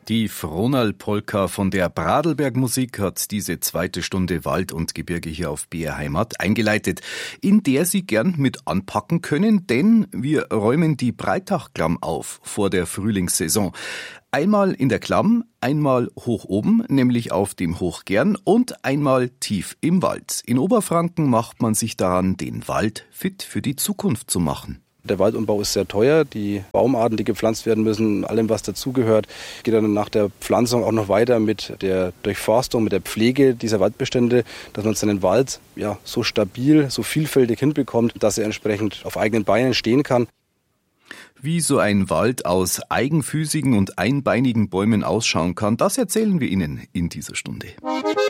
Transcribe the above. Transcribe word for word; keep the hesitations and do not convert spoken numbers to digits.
Die Frohnal-Polka von der Bradelberg-Musik hat diese zweite Stunde Wald und Gebirge hier auf B R Heimat eingeleitet, in der Sie gern mit anpacken können, denn wir räumen die Breitach-Klamm auf vor der Frühlingssaison. Einmal in der Klamm, einmal hoch oben, nämlich auf dem Hochgern und einmal tief im Wald. In Oberfranken macht man sich daran, den Wald fit für die Zukunft zu machen. Der Waldumbau ist sehr teuer. Die Baumarten, die gepflanzt werden müssen, allem was dazugehört, geht dann nach der Pflanzung auch noch weiter mit der Durchforstung, mit der Pflege dieser Waldbestände, dass man seinen Wald ja so stabil, so vielfältig hinbekommt, dass er entsprechend auf eigenen Beinen stehen kann. Wie so ein Wald aus eigenfüßigen und einbeinigen Bäumen ausschauen kann, das erzählen wir Ihnen in dieser Stunde.